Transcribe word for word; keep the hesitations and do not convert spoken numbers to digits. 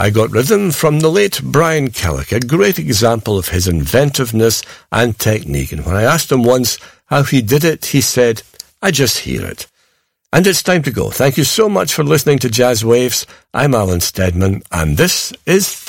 I got rhythm from the late Brian Killick, a great example of his inventiveness and technique. And when I asked him once how he did it, he said, I just hear it. And it's time to go. Thank you so much for listening to Jazz Waves. I'm Alan Steadman, and this is